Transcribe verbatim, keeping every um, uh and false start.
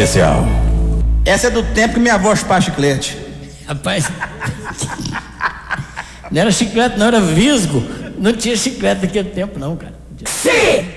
especial. Essa é do tempo que minha avó chupava chiclete. Rapaz, não era chiclete, não, era visgo. Não tinha chiclete naquele tempo, não, cara. Sim!